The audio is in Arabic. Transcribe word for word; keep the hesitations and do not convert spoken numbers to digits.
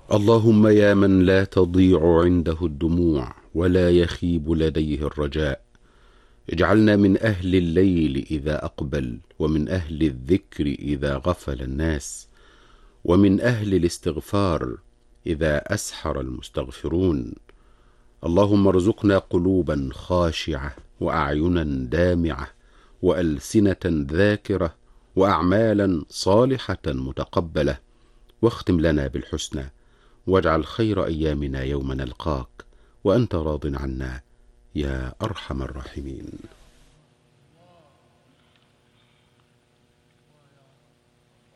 اللهم يا من لا تضيع عنده الدموع ولا يخيب لديه الرجاء، اجعلنا من أهل الليل إذا أقبل، ومن أهل الذكر إذا غفل الناس، ومن أهل الاستغفار إذا أسحر المستغفرون. اللهم ارزقنا قلوبا خاشعة، وأعينا دامعة، وألسنة ذاكرة، وأعمالا صالحة متقبلة، واختم لنا بالحسنى، واجعل خير أيامنا يوم نلقاك وأنت راض عنا يا أرحم الراحمين.